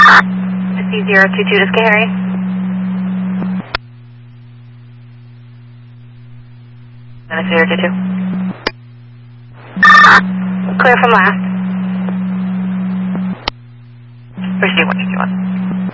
C022, this is Harry. Minus 022. Clear from last. Proceed 121.